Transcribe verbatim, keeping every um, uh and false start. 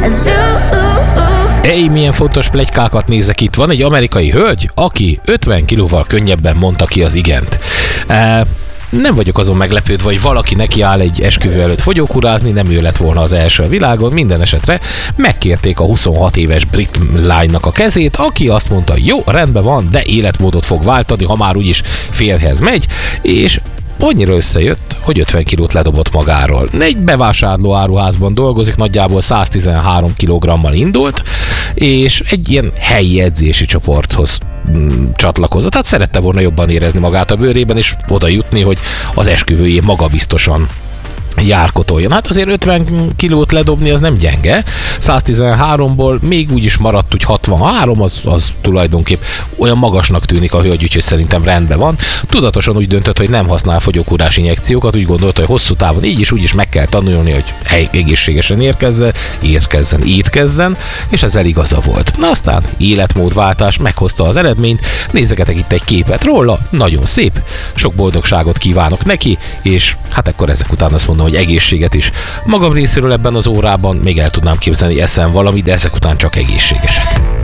Ej, milyen fontos pletykákat nézek itt. Van egy amerikai hölgy, aki ötven kilóval könnyebben mondta ki az igent. E, nem vagyok azon meglepődve, hogy valaki neki áll egy esküvő előtt fogyókurázni, nem ő lett volna az első a világon, minden esetre megkérték a huszonhat éves brit lánynak a kezét, aki azt mondta, jó, rendben van, de életmódot fog váltani, ha már úgyis férjhez megy, és annyira összejött, hogy ötven kilót ledobott magáról. Egy bevásárló áruházban dolgozik, nagyjából száztizenhárom kilogrammal indult, és egy ilyen helyi edzési csoporthoz mm, csatlakozott. Tehát szerette volna jobban érezni magát a bőrében, és oda jutni, hogy az esküvőjén magabiztosan járkotoljon. Hát azért ötven kilót ledobni az nem gyenge. száztizenháromból még úgy is maradt, úgy hatvanhárom, az, az tulajdonképp olyan magasnak tűnik a hölgy, úgyhogy szerintem rendben van. Tudatosan úgy döntött, hogy nem használ fogyókúrás injekciókat, úgy gondolta, hogy hosszú távon így is úgy is meg kell tanulni, hogy egészségesen érkezzen, érkezzen, étkezzen, és ezzel igaza volt. Na aztán életmódváltás meghozta az eredményt, nézzegetek itt egy képet róla, nagyon szép, sok boldogságot kívánok neki, és hát akkor ezek után azt mondom, hogy egészséget is. Magam részéről ebben az órában még el tudnám képzelni, eszem valamit, de ezek után csak egészségeset.